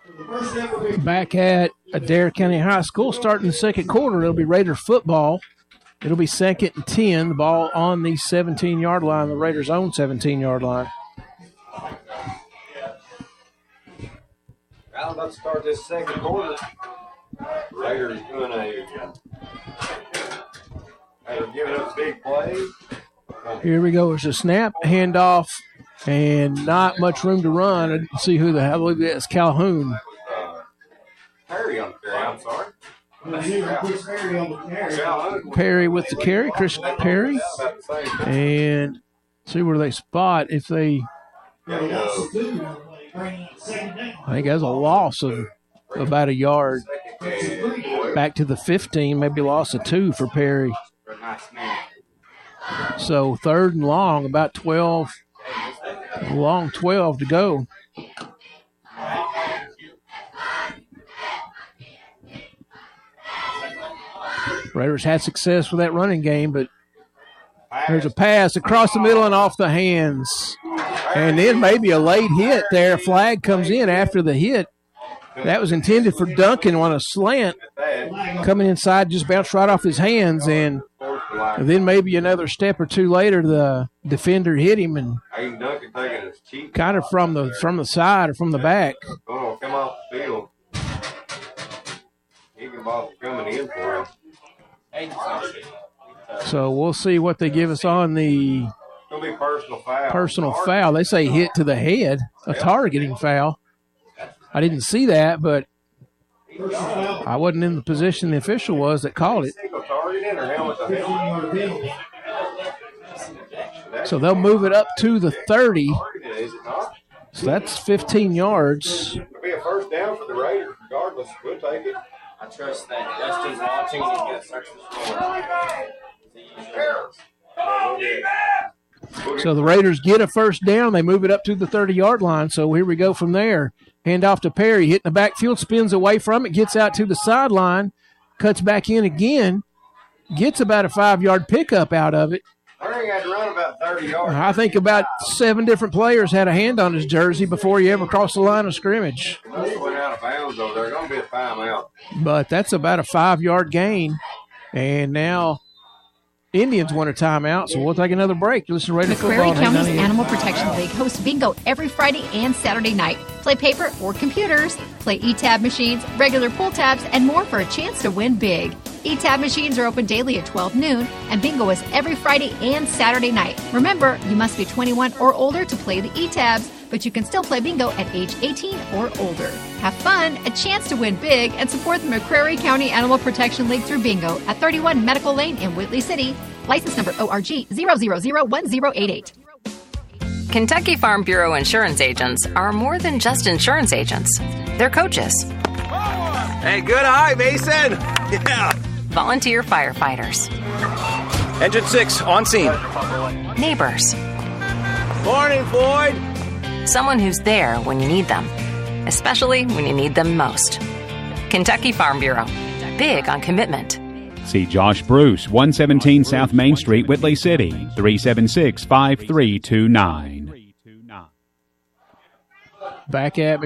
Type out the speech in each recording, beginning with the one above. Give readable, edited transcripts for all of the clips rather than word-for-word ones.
Back at Adair County High School, starting the second quarter, it'll be Raider football. It'll be 2nd and 10. The ball on the 17-yard line, the Raiders' own 17-yard line. Well, let's start this second quarter. Raiders doing they're giving up big plays. Here we go. There's a snap, handoff, and not much room to run. I didn't see I believe that's Calhoun. Perry on the carry, I'm sorry. Perry with the carry, Chris Perry. And see where they spot if they. I think that's a loss of about a yard. Back to the 15, maybe loss of 2 for Perry. So 3rd and long, about 12 to go. Raiders had success with that running game, but there's a pass across the middle and off the hands. And then maybe a late hit there. A flag comes in after the hit. That was intended for Duncan on a slant. Coming inside, just bounced right off his hands. And then maybe another step or two later, the defender hit him and kind of from the side or from the back. Oh, come off the field. Higginbotham coming in for him. So we'll see what they give us on the personal foul. They say hit to the head, a targeting foul. I didn't see that, but I wasn't in the position the official was that called it. So they'll move it up to the 30. So that's 15 yards. It'll be a first down for the Raiders regardless. We'll take it. I trust that Justin's watching and he's going to search the floor. So the Raiders get a first down. They move it up to the 30-yard line. So here we go from there. Hand off to Perry. Hitting the backfield, spins away from it, gets out to the sideline, cuts back in again, gets about a 5-yard pickup out of it. Perry had to run about 30 yards. I think about 7 different players had a hand on his jersey before he ever crossed the line of scrimmage. He must have went out of bounds over there. Going to be a timeout. But that's about a 5-yard gain. And now Indians want a timeout, so we'll take another break. Listen right to Prairie County's Animal Protection League hosts bingo every Friday and Saturday night. Play paper or computers, play E-Tab machines, regular pull tabs, and more for a chance to win big. E-Tab machines are open daily at 12 noon, and bingo is every Friday and Saturday night. Remember, you must be 21 or older to play the E-Tabs, but you can still play bingo at age 18 or older. Have fun, a chance to win big, and support the McCreary County Animal Protection League through bingo at 31 Medical Lane in Whitley City. License number ORG 0001088. Kentucky Farm Bureau insurance agents are more than just insurance agents. They're coaches. Hey, good eye, Mason. Yeah. Volunteer firefighters. Engine 6, on scene. Neighbors. Morning, Floyd. Someone who's there when you need them, especially when you need them most. Kentucky Farm Bureau. Big on commitment. See Josh Bruce, 117 South Main Street, Whitley City, 376-5329. Back at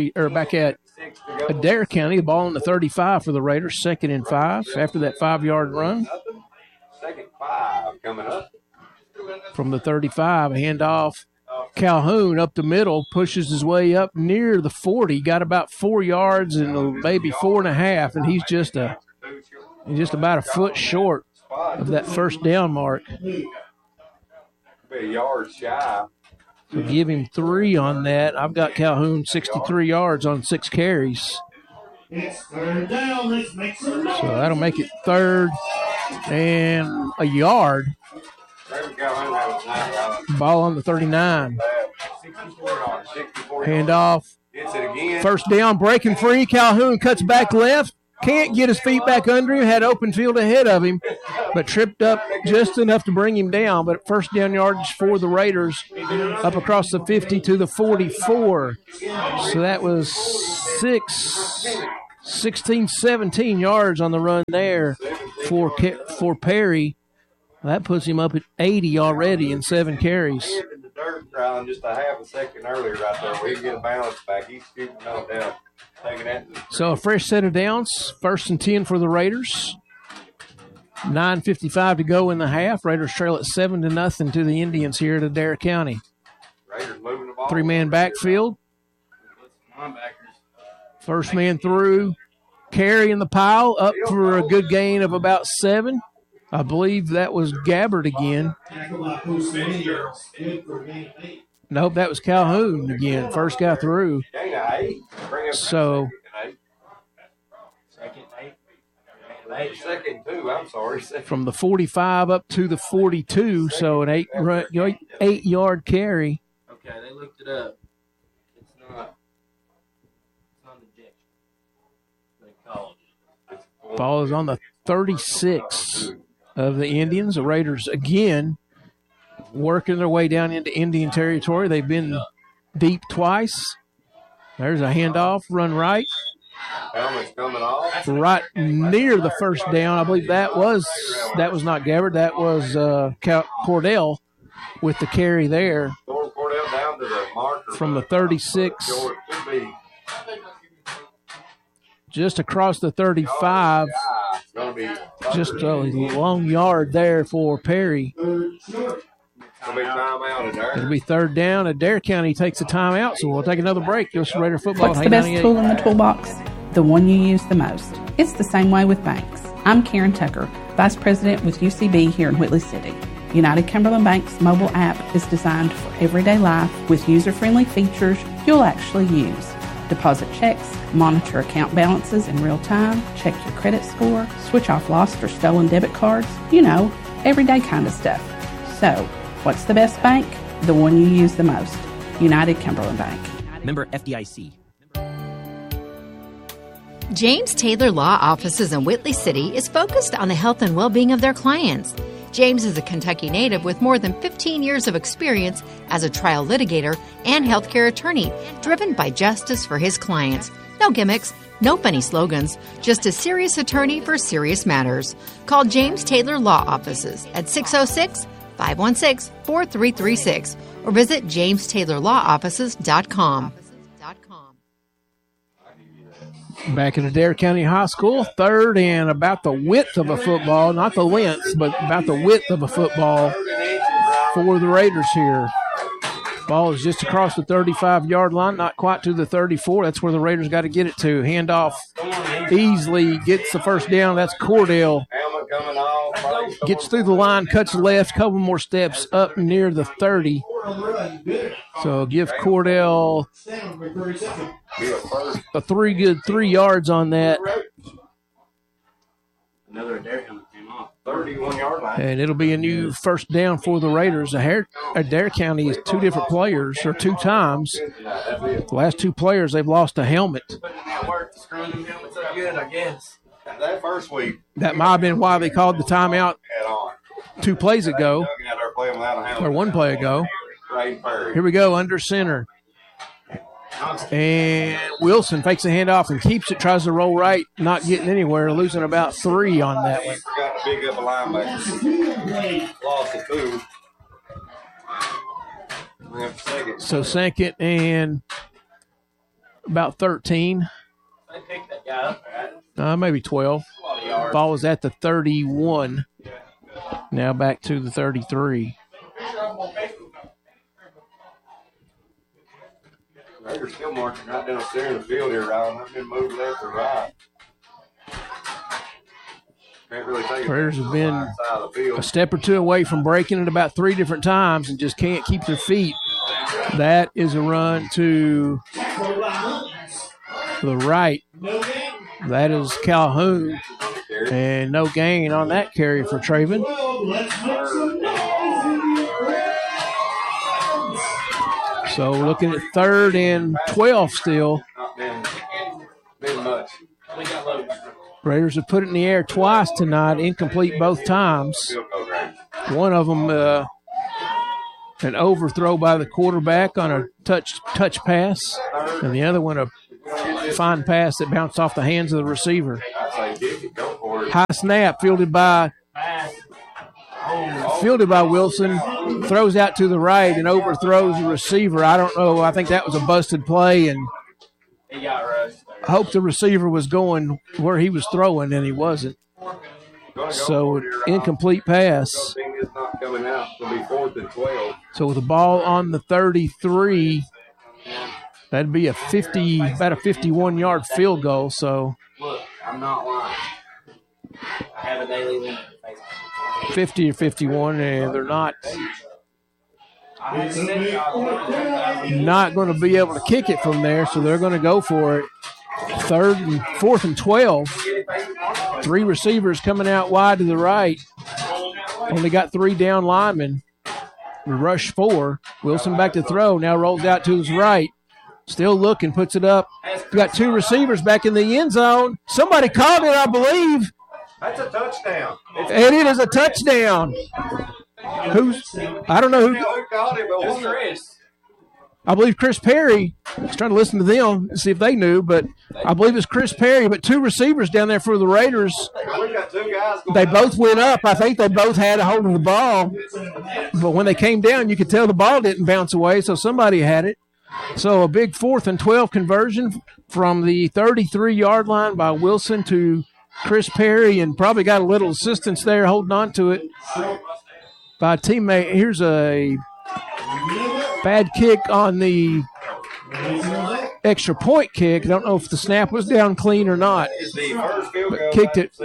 Adair County, the ball in the 35 for the Raiders, 2nd and 5 after that 5-yard run. Second 5 coming up. From the 35, a handoff. Calhoun up the middle, pushes his way up near the 40, got about 4 yards and maybe 4.5, and he's just about a foot short of that first down mark. Be a yard shy. So give him 3 on that. I've got Calhoun 63 yards on 6 carries. So that'll make it 3rd and a yard. Ball on the 39. Handoff. First down, breaking free. Calhoun cuts back left. Can't get his feet back under him. Had open field ahead of him, but tripped up just enough to bring him down. But first down yardage for the Raiders up across the 50 to the 44. So that was 16, 17 yards on the run there for Perry. That puts him up at 80 already in 7 carries. dirt ground just a half a second earlier right there. We can get a balance back. He's scooping on down, taking that. So a fresh set of downs, 1st and 10 for the Raiders. 9:55 to go in the half. Raiders trail at 7-0 to the Indians here at Adair County. Raiders moving the ball. 3-man backfield. First man through. Carey in the pile, up for a good gain of about 7. I believe that was Gabbard again. Nope, that was Calhoun again. First guy through. So second two, I'm sorry. From the 45 up to the 42, so an 8-yard carry. Okay, they looked it up. It's not ejection. They called it. Ball is on the 36 of the Indians. The Raiders again working their way down into Indian territory. They've been deep twice. There's a handoff, run right. Helmet's coming off. Right near the first down. I believe that was not Gabbard. That was Cordell with the carry there. Cordell down to the marker. From the 36. Just across the 35. Just a long yard there for Perry. It'll be 3rd down. Adair County takes a timeout, so we'll take another break. You'll see Raider football. What's the best tool in the toolbox? The one you use the most. It's the same way with banks. I'm Karen Tucker, Vice President with UCB here in Whitley City. United Cumberland Bank's mobile app is designed for everyday life with user-friendly features you'll actually use. Deposit checks, monitor account balances in real time, check your credit score, switch off lost or stolen debit cards, everyday kind of stuff. So, what's the best bank? The one you use the most. United Cumberland Bank. Member FDIC. James Taylor Law Offices in Whitley City is focused on the health and well-being of their clients. James is a Kentucky native with more than 15 years of experience as a trial litigator and healthcare attorney, driven by justice for his clients. No gimmicks, no funny slogans, just a serious attorney for serious matters. Call James Taylor Law Offices at 606-516-4336 or visit jamestaylorlawoffices.com. Back at Adair County High School, 3rd and about the width of a football, not the length, but about the width of a football for the Raiders here. Ball is just across the 35-yard line, not quite to the 34. That's where the Raiders got to get it to. Handoff easily gets the first down. That's Cordell. Gets through the line, cuts left, couple more steps up near the 30. So give Cordell a 3 yards on that. Another Adair came off. 31-yard line. And it'll be a new first down for the Raiders. Adair County is 2 different players, or 2 times. The last 2 players, they've lost a helmet. That first week. That might have been why they called the timeout 2 plays ago, or 1 play ago. Here we go, under center. And Wilson fakes a handoff and keeps it, tries to roll right, not getting anywhere, losing about 3 on that one. Got to big up a linebacker. Lost it, too. So 2nd and about 13. Maybe 12. Ball is at the 31. Now back to the 33. Raiders still marching right down there in the field here, Ryan. I've been moved left or right. Can't really take Raiders have been a step or 2 away from breaking it about 3 different times and just can't keep their feet. That is a run to the right. That is Calhoun. And no gain on that carry for Traven. So looking at 3rd and 12 still. Been much. Raiders have put it in the air twice tonight, incomplete both times. One of them an overthrow by the quarterback on a touch pass, and the other one a fine pass that bounced off the hands of the receiver. High snap fielded by Wilson, throws out to the right and overthrows the receiver. I don't know. I think that was a busted play, and He got rushed. I hope the receiver was going where he was throwing, and he wasn't. So, incomplete pass. It's not coming out. It'll be 4th and 12. So, with the ball on the 33, that'd be about a 51-yard field goal. So, Look, I'm not lying. I have a daily limit. 50 or 51, and they're not going to be able to kick it from there, so they're going to go for it. 4th and 12. 3 receivers coming out wide to the right. Only got 3 down linemen. We rush 4. Wilson back to throw. Now rolls out to his right. Still looking, puts it up. We got 2 receivers back in the end zone. Somebody called it, I believe. That's a touchdown. And it is a touchdown. I don't know who called it, but it's Chris. I believe Chris Perry. I was trying to listen to them and see if they knew, but I believe it's Chris Perry. But 2 receivers down there for the Raiders. We got 2 guys. They both went up. I think they both had a hold of the ball. But when they came down, you could tell the ball didn't bounce away, so somebody had it. So a big 4th and 12 conversion from the 33-yard line by Wilson to Chris Perry, and probably got a little assistance there holding on to it by a teammate. Here's a bad kick on the extra point kick. I don't know if the snap was down clean or not. But kicked it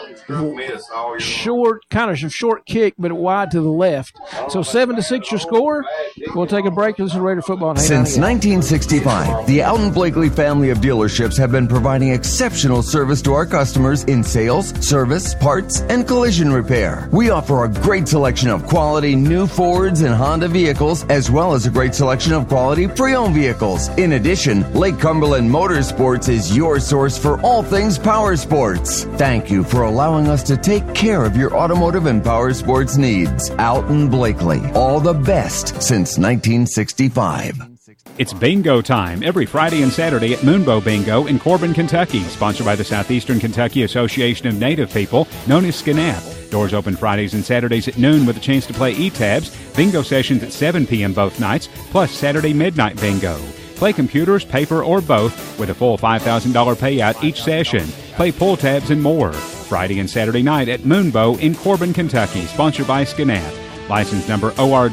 short, kind of a short kick, but wide to the left. So 7-6 your score. We'll take a break. Listen to Raider football. Since 1965, the Alton Blakely family of dealerships have been providing exceptional service to our customers in sales, service, parts, and collision repair. We offer a great selection of quality new Fords and Honda vehicles, as well as a great selection of quality pre-owned vehicles. In addition, Lake Cumberland Motorsports is your source for all things power sports. Thank you for allowing us to take care of your automotive and power sports needs. Alton Blakely, all the best since 1965. It's bingo time every Friday and Saturday at Moonbow Bingo in Corbin, Kentucky, sponsored by the Southeastern Kentucky Association of Native People, known as SCNAP. Doors open Fridays and Saturdays at noon with a chance to play E-Tabs. Bingo sessions at 7 p.m. both nights, plus Saturday midnight bingo. Play computers, paper, or both with a full $5,000 payout each session. Play pull tabs and more. Friday and Saturday night at Moonbow in Corbin, Kentucky, sponsored by SCNAP. License number ORG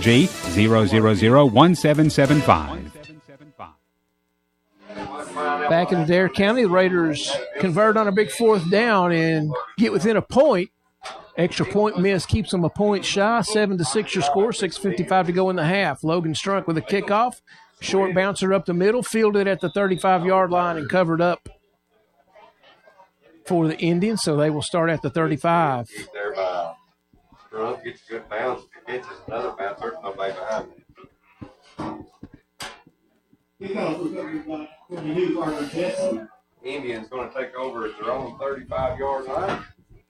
0001775. Back in Adair County, the Raiders convert on a big 4th down and get within a point. Extra point miss keeps them a point shy. 7-6 your score. 6:55 to go in the half. Logan Strunk with a kickoff. Short bouncer up the middle, fielded at the 35-yard line and covered up for the Indians, so they will start at the 35. There by Strunk gets a good bounce. If he gets another bounce, there's nobody behind him. Indians going to take over at their own 35-yard line.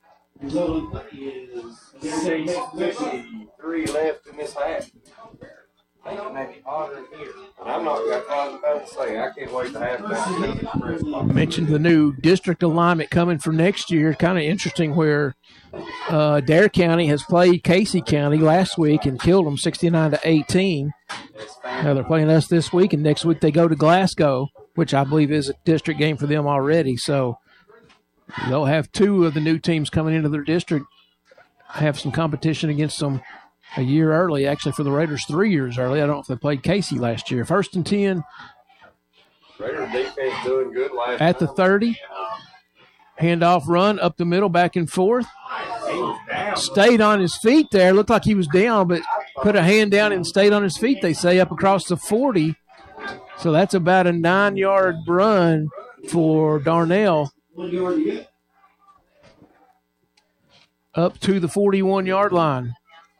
6:53 left in this half. I think it may be hotter in here. And I'm not about to say, I can't wait to have that. Mentioned the new district alignment coming for next year. Kind of interesting where Adair County has played Casey County last week and killed them 69-18. Now they're playing us this week, and next week they go to Glasgow, which I believe is a district game for them already. So they'll have 2 of the new teams coming into their district, have some competition against them a year early. Actually, for the Raiders, 3 years early. I don't know if they played Casey last year. 1st and 10. Raider defense doing good last at the 30. Handoff run up the middle, back and forth. Stayed on his feet there. Looked like he was down, but put a hand down and stayed on his feet, they say, up across the 40. So that's about a 9-yard run for Darnell. Up to the 41-yard line.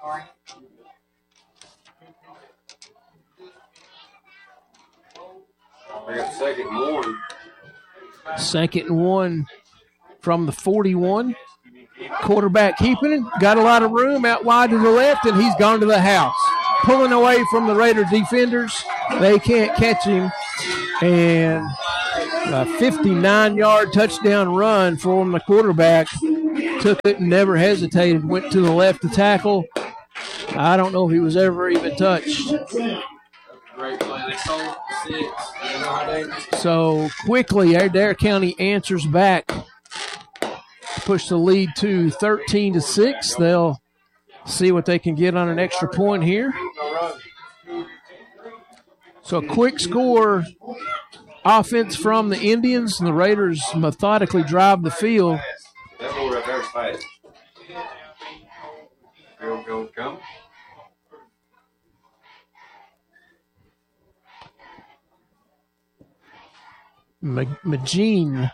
I got 2nd and 1. 2nd and 1 from the 41. Quarterback keeping it. Got a lot of room out wide to the left, and he's gone to the house. Pulling away from the Raider defenders. They can't catch him. And a 59-yard touchdown run from the quarterback. Took it and never hesitated. Went to the left to tackle. I don't know if he was ever even touched. Great play. They sold 6. So quickly, Adair County answers back, push the lead to 13-6. They'll see what they can get on an extra point here. So a quick score offense from the Indians, and the Raiders methodically drive the field. That boy right there is fast. Field goal come. Majin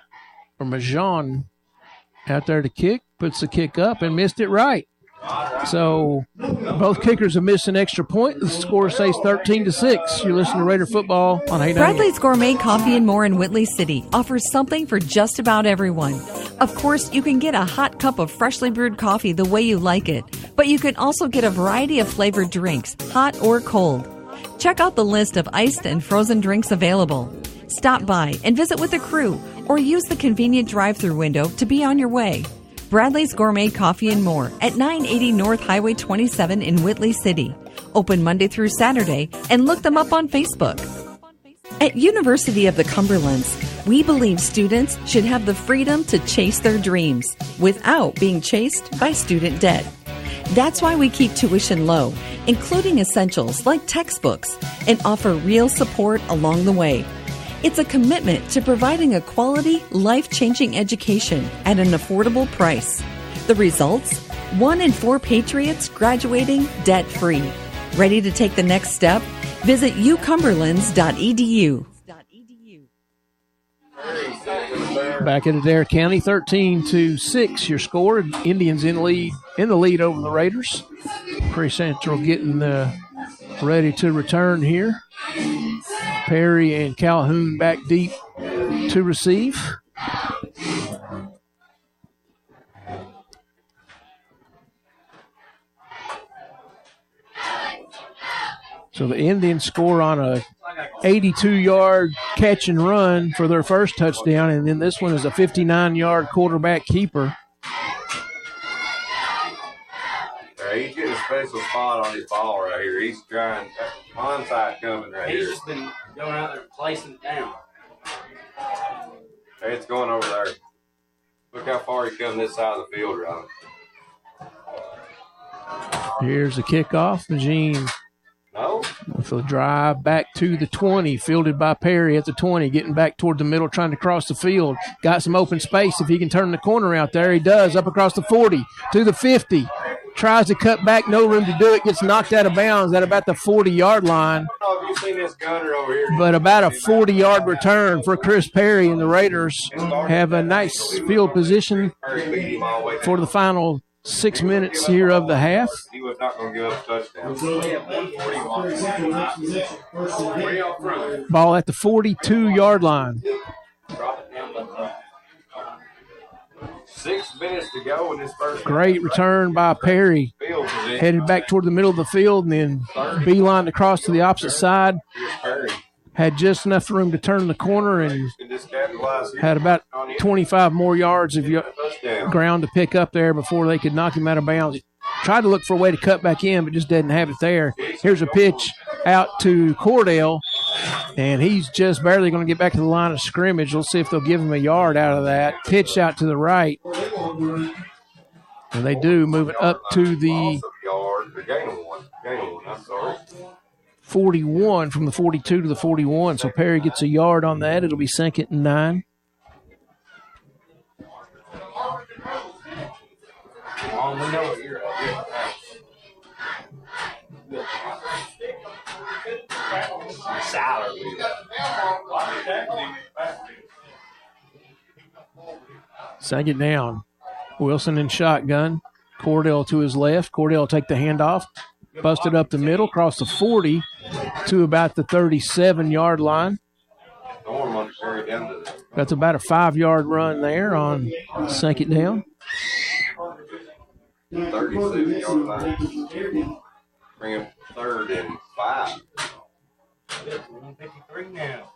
out there to kick, puts the kick up and missed it right. So both kickers have missed an extra point. The score stays 13-6. You're listening to Raider football on Hey Bradley's Gourmet Coffee and More in Whitley City offers something for just about everyone. Of course, you can get a hot cup of freshly brewed coffee the way you like it, but you can also get a variety of flavored drinks, hot or cold. Check out the list of iced and frozen drinks available. Stop by and visit with the crew, or use the convenient drive-thru window to be on your way. Bradley's Gourmet Coffee and More at 980 North Highway 27 in Whitley City. Open Monday through Saturday, and look them up on Facebook. At University of the Cumberlands, we believe students should have the freedom to chase their dreams without being chased by student debt. That's why we keep tuition low, including essentials like textbooks, and offer real support along the way. It's a commitment to providing a quality, life-changing education at an affordable price. The results? 1 in 4 Patriots graduating debt-free. Ready to take the next step? Visit ucumberlands.edu. Back at Adair County, 13-6. Your score. Indians in the lead over the Raiders. Prairie Central getting ready to return here. Perry and Calhoun back deep to receive. So the Indians score on a 82-yard catch and run for their first touchdown, and then this one is a 59-yard quarterback keeper. He's getting a special spot on his ball right here. He's trying onside coming right here. He's just been going out there placing it down. Hey, it's going over there. Look how far he come this side of the field, Ron. Here's the kickoff. Majin with a drive back to the 20, fielded by Perry at the 20, getting back toward the middle, trying to cross the field. Got some open space. If he can turn the corner out there, he does. Up across the 40 to the 50. Tries to cut back, no room to do it, gets knocked out of bounds at about the 40-yard line. I don't know if you've seen this gunner over here. But about a 40-yard return for Chris Perry, and the Raiders have a nice field position for the final 6 minutes here of the half. He was not going to give up a touchdown. Ball at the 42-yard line. 6 minutes to go in this first. Great return by Perry. Headed back toward the middle of the field and then beelined across to the opposite side. Had just enough room to turn the corner and had about 25 more yards of ground to pick up there before they could knock him out of bounds. He tried to look for a way to cut back in, but just didn't have it there. Here's a pitch out to Cordell, and he's just barely going to get back to the line of scrimmage. We'll see if they'll give him a yard out of that. Pitch out to the right. And they do move it up to the 41, from the 42 to the 41. So Perry gets a yard on that. It'll be 2nd and 9. Second down. Wilson in shotgun. Cordell to his left. Cordell take the handoff. Busted up the middle, across the 40 to about the 37-yard line. That's about a 5-yard run there on 2nd down. 37-yard line. Bring him 3rd and 5. 153 now.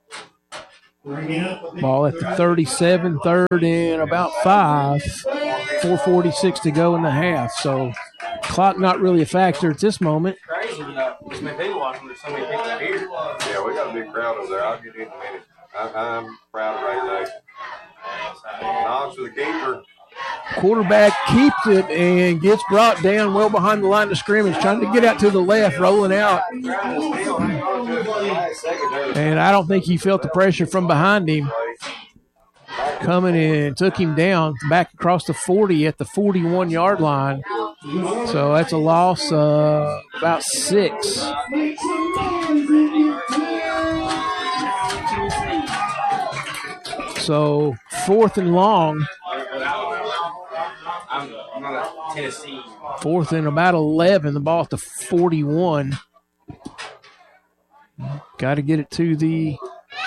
Ball at the 37, 3rd and about 5. 4:46 to go in the half. So clock not really a factor at this moment. Crazy, there's many people watching. There's so many people here. Yeah, we got a big crowd over there. I'll get in a minute. I'm proud of Ray Lake. Knox for the keeper. Quarterback keeps it and gets brought down well behind the line of scrimmage, trying to get out to the left, rolling out. And I don't think he felt the pressure from behind him. Coming in, took him down back across the 40 at the 41-yard line. So that's a loss of about 6. So 4th and long. I'm not Tennessee. 4th and about 11. The ball at the 41. Got to get it to the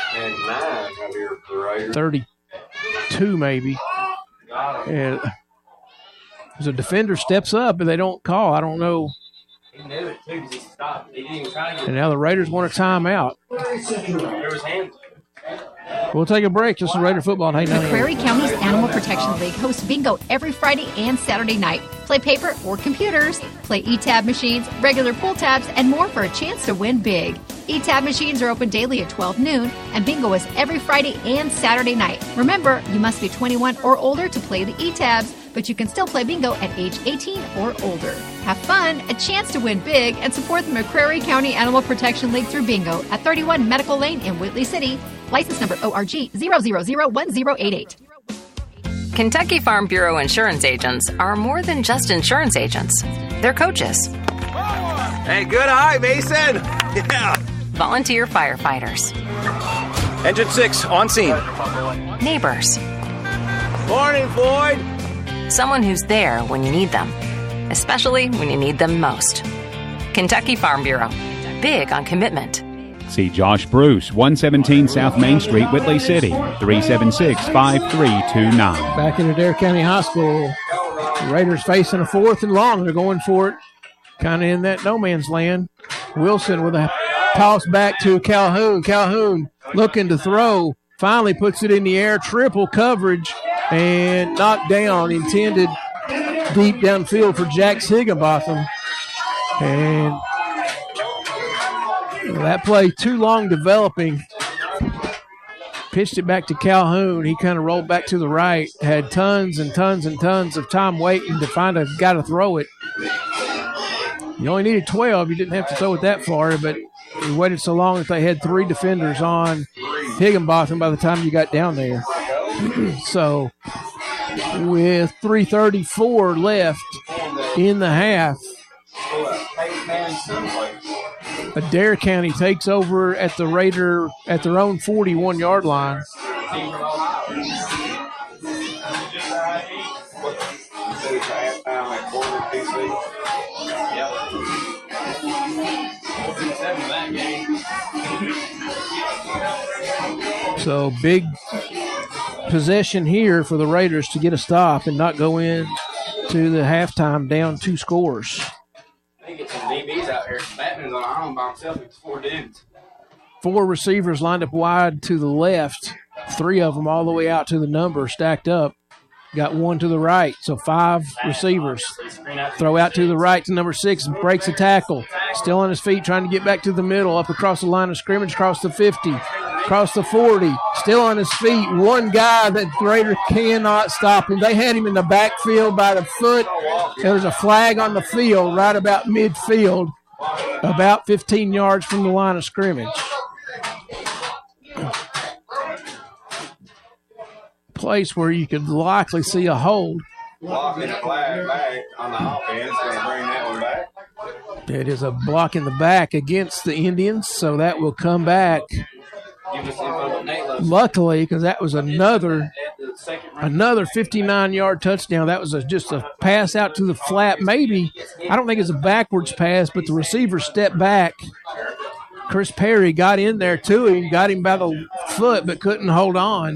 32 maybe. And as a defender steps up and they don't call, I don't know. He knew it too because he stopped. He didn't even try to get it. And now the Raiders want a timeout. There was hands. We'll take a break. This is Raider Football on 890. Prairie County's Animal Protection League hosts bingo every Friday and Saturday night. Play paper or computers, play e-tab machines, regular pull tabs, and more for a chance to win big. E-tab machines are open daily at 12 noon, and bingo is every Friday and Saturday night. Remember, you must be 21 or older to play the e-tabs, but you can still play bingo at age 18 or older. Have fun, a chance to win big, and support the McCreary County Animal Protection League through bingo at 31 Medical Lane in Whitley City. License number ORG 0001088. Kentucky Farm Bureau insurance agents are more than just insurance agents. They're coaches. Hey, good eye, Mason. Yeah. Volunteer firefighters. Engine 6 on scene. Neighbors. Morning, Floyd. Someone who's there when you need them, especially when you need them most. Kentucky Farm Bureau. Big on commitment. See Josh Bruce, 117 South Main Street, Whitley City, 376-5329. Back in Adair County Hospital. The Raiders facing a 4th and long. They're going for it kind of in that no man's land. Wilson with a toss back to Calhoun. Calhoun looking to throw. Finally puts it in the air. Triple coverage and knocked down. Intended deep downfield for Jax Higginbotham. And that play too long developing. Pitched it back to Calhoun. He kind of rolled back to the right. Had tons and tons and tons of time waiting to find a guy to throw it. You only needed 12. You didn't have to throw it that far, but you waited so long that they had 3 defenders on Higginbotham by the time you got down there. So with 3:34 left in the half, Adair County takes over at the Raider at their own 41-yard line. So big possession here for the Raiders to get a stop and not go in to the halftime down 2 scores. They get some DBs out here. Batman's on our own by himself. It's 4 dudes. 4 receivers lined up wide to the left. 3 of them all the way out to the number stacked up. Got 1 to the right, so 5 receivers. Throw out to the right to number 6, breaks a tackle. Still on his feet, trying to get back to the middle, up across the line of scrimmage, across the 50, across the 40. Still on his feet. One guy that the Raiders cannot stop him. They had him in the backfield by the foot. There was a flag on the field right about midfield, about 15 yards from the line of scrimmage. Place where you could likely see a hold. Blocking a flag back on the offense. Going to bring that one back. It is a block in the back against the Indians, so that will come back. Luckily, because that was another 59-yard touchdown. That was just a pass out to the flat. Maybe, I don't think it's a backwards pass, but the receiver stepped back. Chris Perry got in there to him, got him by the foot, but couldn't hold on.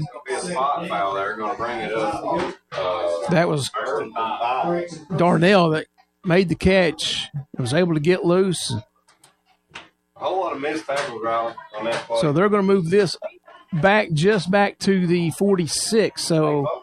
That was Darnell that made the catch. Was able to get loose. A whole lot of missed tackles, Riley, on that play. So they're going to move this back, just back to the 46. So